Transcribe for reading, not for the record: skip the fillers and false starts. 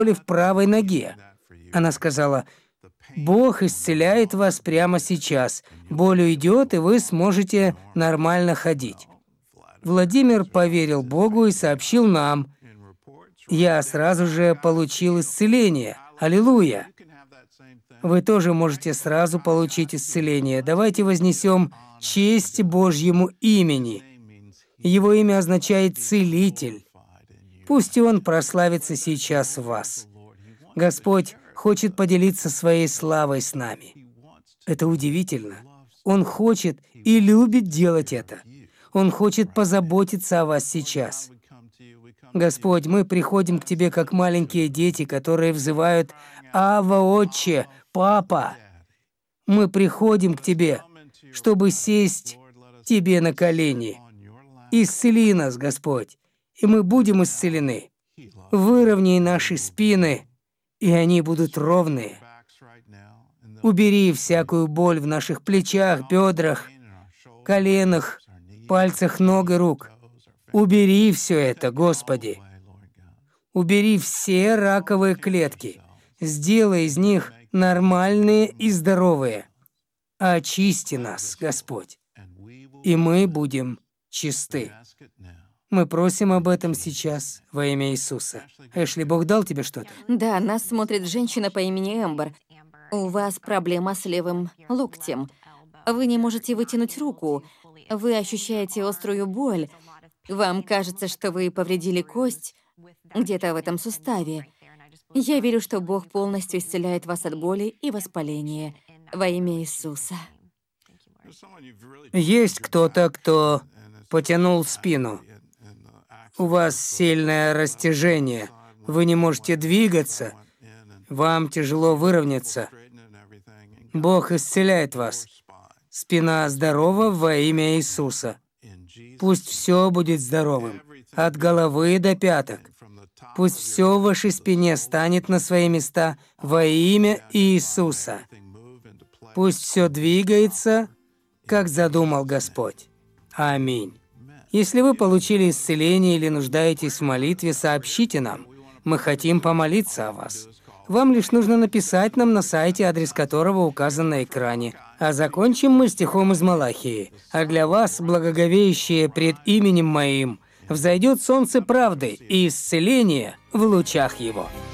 боли в правой ноге. Она сказала: «Бог исцеляет вас прямо сейчас. Боль уйдет, и вы сможете нормально ходить». Владимир поверил Богу и сообщил нам. Я сразу же получил исцеление. Аллилуйя! Вы тоже можете сразу получить исцеление. Давайте вознесем честь Божьему имени. Его имя означает «целитель». Пусть Он прославится сейчас в вас. Господь хочет поделиться своей славой с нами. Это удивительно. Он хочет и любит делать это. Он хочет позаботиться о вас сейчас. Господь, мы приходим к Тебе как маленькие дети, которые взывают «Ава, Отче, Папа». Мы приходим к Тебе, чтобы сесть Тебе на колени. Исцели нас, Господь, и мы будем исцелены. Выровняй наши спины, и они будут ровные. Убери всякую боль в наших плечах, бедрах, коленах, пальцах ног и рук. Убери все это, Господи. Убери все раковые клетки. Сделай из них нормальные и здоровые. Очисти нас, Господь, и мы будем чисты. Мы просим об этом сейчас во имя Иисуса. Эшли, Бог дал тебе что-то? Да, нас смотрит женщина по имени Эмбер. У вас проблема с левым локтем. Вы не можете вытянуть руку. Вы ощущаете острую боль. Вам кажется, что вы повредили кость где-то в этом суставе. Я верю, что Бог полностью исцеляет вас от боли и воспаления во имя Иисуса. Есть кто-то, кто потянул спину. У вас сильное растяжение. Вы не можете двигаться. Вам тяжело выровняться. Бог исцеляет вас. Спина здорова во имя Иисуса. Пусть все будет здоровым, от головы до пяток. Пусть все в вашей спине станет на свои места во имя Иисуса. Пусть все двигается, как задумал Господь. Аминь. Если вы получили исцеление или нуждаетесь в молитве, сообщите нам. Мы хотим помолиться о вас. Вам лишь нужно написать нам на сайте, адрес которого указан на экране. А закончим мы стихом из Малахии. «А для вас, благоговеющие пред именем Моим, взойдет солнце правды и исцеление в лучах Его».